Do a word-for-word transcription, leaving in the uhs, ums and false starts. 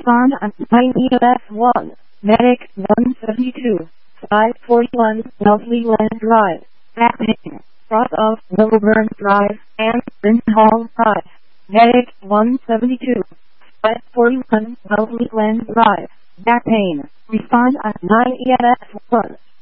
Respond on nine E F one. Medic one seventy-two. five forty-one Wellesley Land Drive. Back pain. Cross of Wilburn Drive and Hall Drive. Medic one seventy-two. five forty-one Wellesley Land Drive. Back pain. Respond on nine E F one.